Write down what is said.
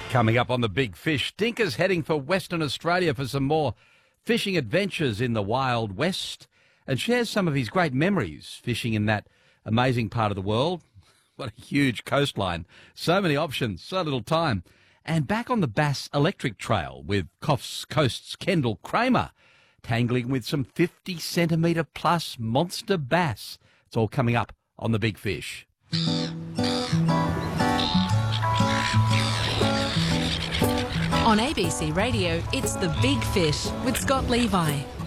Coming up on The Big Fish, Dinker's heading for Western Australia for some more fishing adventures in the Wild West and shares some of his great memories fishing in that amazing part of the world. What a huge coastline. So many options, so little time. And back on the Bass Electric Trail with Coast's Kendall Kramer, tangling with some 50-centimetre plus monster bass. It's all coming up on The Big Fish. On ABC Radio, it's The Big Fish with Scott Levi.